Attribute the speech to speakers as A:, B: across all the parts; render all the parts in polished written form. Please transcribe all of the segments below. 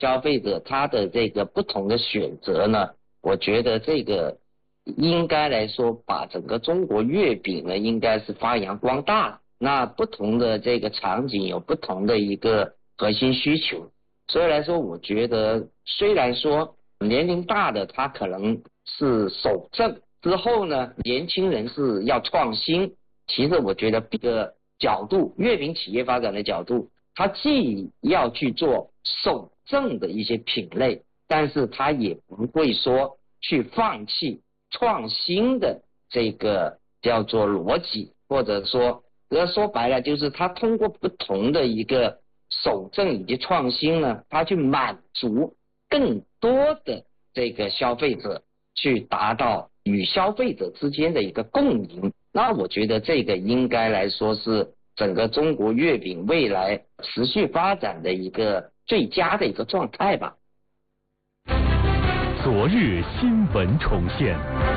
A: 消费者他的这个不同的选择呢，我觉得这个应该来说把整个中国月饼呢应该是发扬光大。那不同的这个场景有不同的一个核心需求，所以来说我觉得虽然说年龄大的他可能是守正，之后呢年轻人是要创新，其实我觉得这个角度，月饼企业发展的角度，它既要去做守正的一些品类，但是它也不会说去放弃创新的这个叫做逻辑，或者说说白了就是它通过不同的一个守正以及创新呢，它去满足更多的这个消费者，去达到与消费者之间的一个共赢。那我觉得这个应该来说是整个中国月饼未来持续发展的一个最佳的一个状态吧。
B: 昨日新闻重现。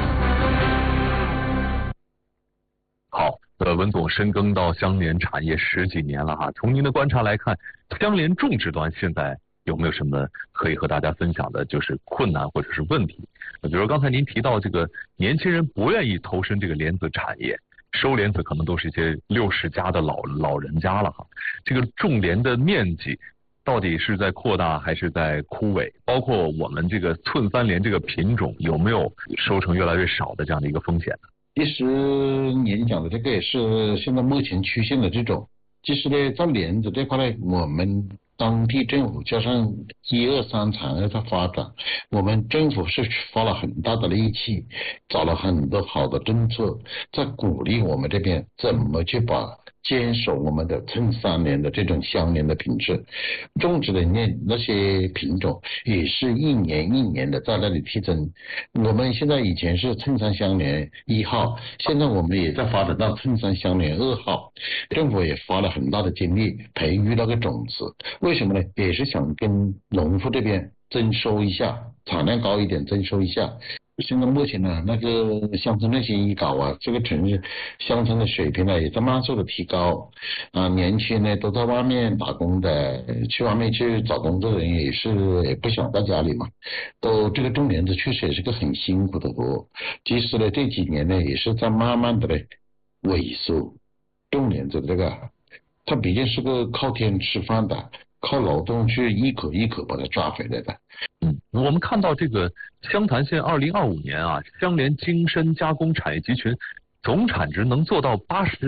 C: 好，文总深耕到相连产业10几年了哈，从您的观察来看，相连种植端现在有没有什么可以和大家分享的，就是困难或者是问题？比如说刚才您提到这个年轻人不愿意投身这个莲子产业，收莲子可能都是一些60加的老人家了哈。这个种莲的面积到底是在扩大还是在枯萎？包括我们这个寸番莲这个品种有没有收成越来越少的这样的一个风险呢？
D: 其实您讲的这个也是现在目前出现的这种。其实呢，在莲子这块呢，我们当地政府加上1、2、3产业的发展，我们政府是花了很大的力气，找了很多好的政策，在鼓励我们这边怎么去坚守我们的寸3莲的这种相连的品质，种植的那些品种也是一年一年的在那里提升。我们现在以前是寸3相连1号，现在我们也在发展到寸3相连2号，政府也花了很大的精力培育那个种子。为什么呢？也是想跟农户这边增收一下，产量高一点，增收一下。现在目前呢，那个乡村振兴一搞啊，这个城市乡村的水平呢也在慢速的提高啊，年轻人呢都在外面打工的，去外面去找工作的人也不想在家里嘛，都这个种莲子确实也是个很辛苦的活。其实呢这几年呢也是在慢慢的萎缩，种莲子这个它毕竟是个靠天吃饭的，靠劳动去一口一口把它抓回来的。
C: 我们看到这个湘潭县2025年啊，相连精深加工产业集群总产值能做到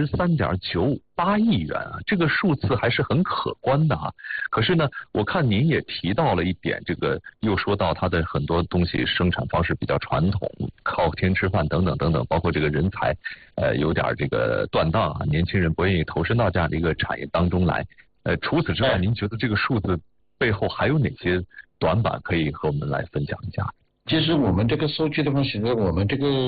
C: 83.98亿元啊，这个数字还是很可观的啊。可是呢，我看您也提到了一点，这个又说到它的很多东西生产方式比较传统，靠天吃饭等等等等，包括这个人才有点这个断档啊，年轻人不愿意投身到这样的一个产业当中来。除此之外，您觉得这个数字背后还有哪些短板可以和我们来分享一下？
D: 其实我们这个数据的话，现在我们这个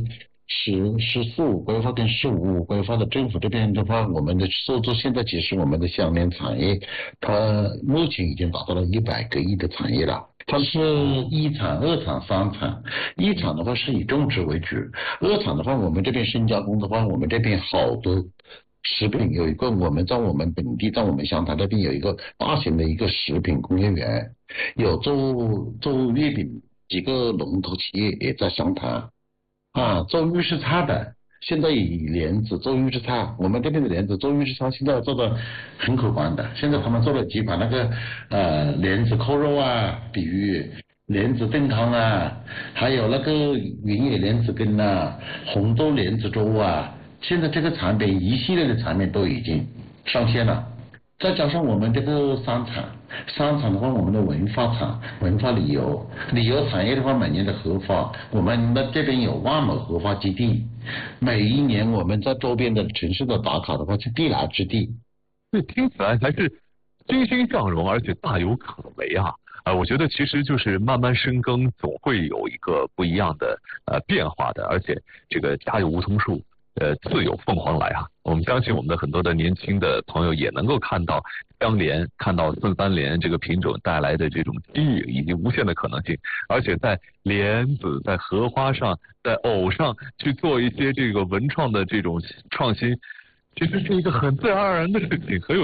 D: 14-15规划跟15-5规划的政府这边的话，我们的数字现在其实我们的相连产业，它目前已经达到了100个亿的产业了。它是1产、2产、3产。1产的话是以种植为主，2产的话我们这边深加工的话，我们这边好多食品有一个，我们在我们本地，在我们湘潭这边有一个大型的一个食品工业园，有做月饼几个龙头企业也在湘潭啊，做预制菜的，现在以莲子做预制菜，我们这边的莲子做预制菜现在做的很可观的。现在他们做了几款那个莲子扣肉啊，比如莲子炖汤啊，还有那个云野莲子羹啊，红豆莲子粥啊，现在这个产品一系列的产品都已经上线了。再加上我们这个3产的话，我们的文化旅游产业的话，每年的核发，我们的这边有万亩核发基地，每一年我们在周边的城市的打卡的话是必来之地。
C: 这听起来还是欣欣向荣，而且大有可为啊！我觉得其实就是慢慢深耕，总会有一个不一样的变化的，而且这个家有梧桐树。自有凤凰来啊！我们相信我们的很多的年轻的朋友也能够看到相连，看到寸番莲这个品种带来的这种机遇以及无限的可能性，而且在莲子、在荷花上、在藕上去做一些这个文创的这种创新，其实是一个很自然而然的事情，很有